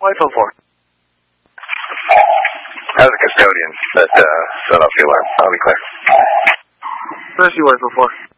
Wife 04. How's the custodian that set off the alarm? I'll be clear. Mercy, Wife 04.